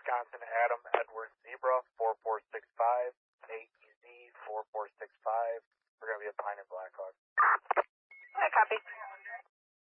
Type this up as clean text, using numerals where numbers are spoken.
Wisconsin, Adam Edward Zebra, 4465, AEZ 4465. We're going to be at Pine and Blackhawk. I copy.